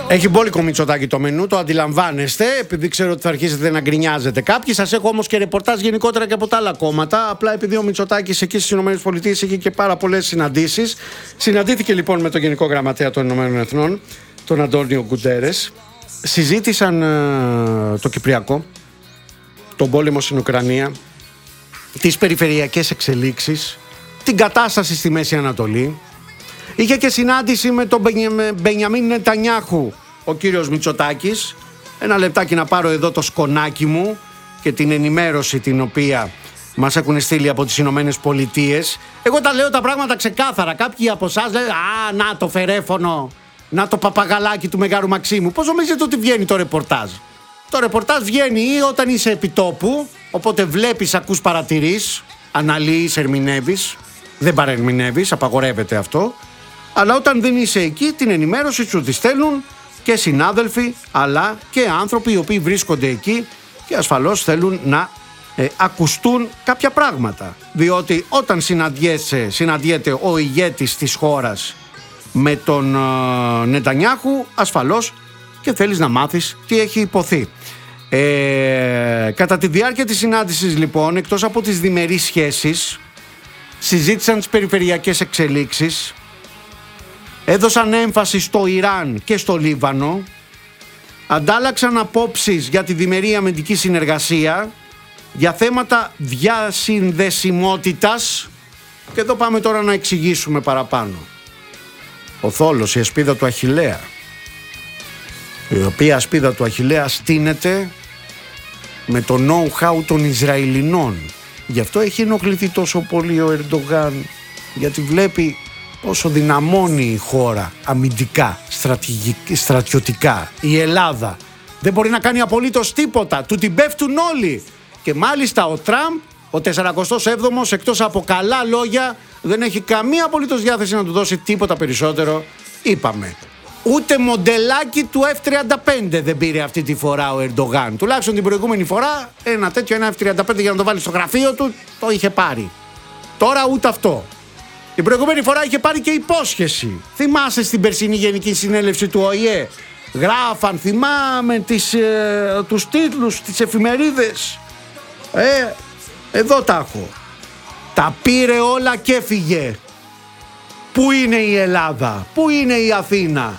Έχει μπόλικο Μητσοτάκη το μενού, το αντιλαμβάνεστε, επειδή ξέρω ότι θα αρχίσετε να γκρινιάζετε κάποιοι. Σας έχω όμως και ρεπορτάζ γενικότερα και από τα άλλα κόμματα. Απλά επειδή ο Μητσοτάκης εκεί στις ΗΠΑ είχε και πάρα πολλές συναντήσεις. Συναντήθηκε λοιπόν με τον Γενικό Γραμματέα των Ηνωμένων Εθνών, τον Αντώνιο Γκουντέρες. Συζήτησαν το Κυπριακό, τον πόλεμο στην Ουκρανία, τις περιφερειακές εξελίξεις, την κατάσταση στη Μέση Ανατολή. Είχε και συνάντηση με τον Μπενιαμίν Νετανιάχου ο κύριος Μητσοτάκης. Ένα λεπτάκι να πάρω εδώ το σκονάκι μου και την ενημέρωση την οποία μας έχουν στείλει από τις Ηνωμένες Πολιτείες. Εγώ τα λέω τα πράγματα ξεκάθαρα. Κάποιοι από εσάς λένε «Α, να το φερέφωνο, να το παπαγαλάκι του Μεγάρου Μαξίμου». Πώς νομίζετε ότι βγαίνει το ρεπορτάζ? Το ρεπορτάζ βγαίνει ή όταν είσαι επιτόπου, οπότε βλέπεις, ακούς, παρατηρείς, αναλύεις, ερμηνεύεις. Δεν παρερμηνεύεις, απαγορεύεται αυτό. Αλλά όταν δεν είσαι εκεί, την ενημέρωση σου τη στέλνουν και συνάδελφοι, αλλά και άνθρωποι οι οποίοι βρίσκονται εκεί και ασφαλώς θέλουν να ακουστούν κάποια πράγματα. Διότι όταν συναντιέται ο ηγέτης της χώρας με τον Νετανιάχου, ασφαλώς και θέλεις να μάθεις τι έχει υποθεί. Κατά τη διάρκεια της συνάντησης λοιπόν, εκτός από τις διμερείς σχέσεις, συζήτησαν τις περιφερειακές εξελίξεις, έδωσαν έμφαση στο Ιράν και στο Λίβανο, αντάλλαξαν απόψεις για τη διμερή αμυντική συνεργασία, για θέματα διασυνδεσιμότητας, και εδώ πάμε τώρα να εξηγήσουμε παραπάνω. Ο Θόλος, η ασπίδα του Αχιλλέα, η οποία ασπίδα του Αχιλλέα στείνεται με το know-how των Ισραηλινών. Γι' αυτό έχει ενοχληθεί τόσο πολύ ο Ερντογάν, γιατί βλέπει πόσο δυναμώνει η χώρα αμυντικά, στρατιωτικά. Η Ελλάδα δεν μπορεί να κάνει απολύτως τίποτα, του την πέφτουν όλοι. Και μάλιστα ο Τραμπ, ο 47ος, εκτός από καλά λόγια, δεν έχει καμία απολύτως διάθεση να του δώσει τίποτα περισσότερο. Είπαμε, ούτε μοντελάκι του F-35 δεν πήρε αυτή τη φορά ο Ερντογάν. Τουλάχιστον την προηγούμενη φορά ένα τέτοιο, ένα F-35 για να το βάλει στο γραφείο του, το είχε πάρει. Τώρα ούτε αυτό. Την προηγούμενη φορά είχε πάρει και υπόσχεση. Θυμάσαι στην περσινή Γενική Συνέλευση του ΟΗΕ? Γράφαν, θυμάμαι τους τίτλους, τις εφημερίδες. Εδώ τα έχω. Τα πήρε όλα και έφυγε. Πού είναι η Ελλάδα? Πού είναι η Αθήνα?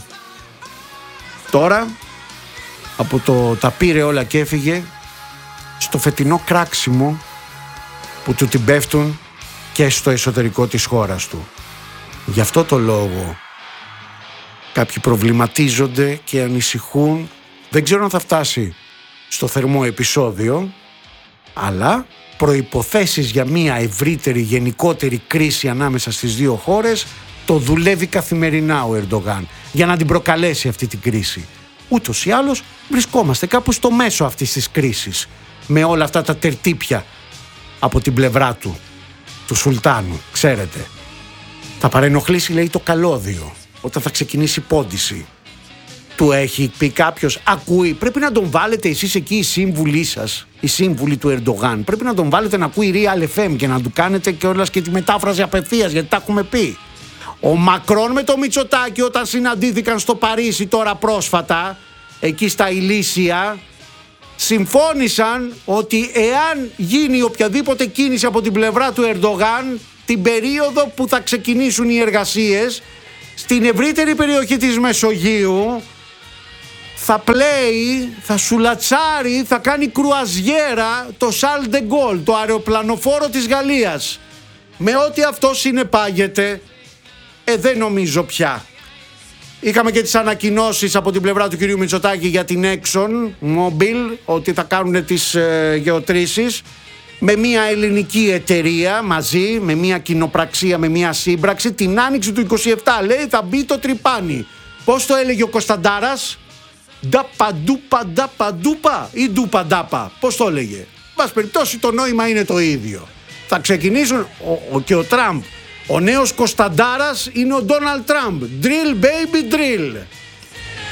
Τώρα, από το τα πήρε όλα και έφυγε, στο φετινό κράξιμο που του την πέφτουν και στο εσωτερικό της χώρας του. Γι' αυτό το λόγο κάποιοι προβληματίζονται και ανησυχούν. Δεν ξέρω αν θα φτάσει στο θερμό επεισόδιο, αλλά προϋποθέσεις για μια ευρύτερη, γενικότερη κρίση ανάμεσα στις δύο χώρες το δουλεύει καθημερινά ο Ερντογάν για να την προκαλέσει αυτή την κρίση. Ούτως ή άλλως βρισκόμαστε κάπου στο μέσο αυτής της κρίσης, με όλα αυτά τα τερτύπια από την πλευρά του Σουλτάνου, ξέρετε. Θα παρενοχλήσει, λέει, το καλώδιο όταν θα ξεκινήσει η πόντιση. Του έχει πει κάποιος, ακούει, πρέπει να τον βάλετε εσείς εκεί οι σύμβουλοι σας, οι σύμβουλοι του Ερντογάν, πρέπει να τον βάλετε να ακούει Real FM και να του κάνετε κιόλας και τη μετάφραση απευθείας, γιατί τα έχουμε πει. Ο Μακρόν με το Μητσοτάκη όταν συναντήθηκαν στο Παρίσι τώρα πρόσφατα, εκεί στα Ηλίσια, συμφώνησαν ότι εάν γίνει οποιαδήποτε κίνηση από την πλευρά του Ερντογάν, την περίοδο που θα ξεκινήσουν οι εργασίες στην ευρύτερη περιοχή της Μεσογείου, θα πλέει, θα σουλατσάρει, θα κάνει κρουαζιέρα το Charles de Gaulle, το αεροπλανοφόρο της Γαλλίας. Με ό,τι αυτό συνεπάγεται, δεν νομίζω πια. Είχαμε και τις ανακοινώσεις από την πλευρά του κυρίου Μητσοτάκη για την Exxon Mobil, ότι θα κάνουν τις γεωτρήσεις με μια ελληνική εταιρεία μαζί, με μια κοινοπραξία, με μια σύμπραξη. Την άνοιξη του 27 λέει θα μπει το τρυπάνι. Πώς το έλεγε ο Κωνσταντάρας? Νταπαντούπα ή ντουπαντάπα? Πώς το έλεγε? Μπας περιπτώσει το νόημα είναι το ίδιο. Θα ξεκινήσουν και ο Τραμπ. Ο νέος Κωνσταντάρας είναι ο Ντόναλντ Τραμπ. Drill baby drill.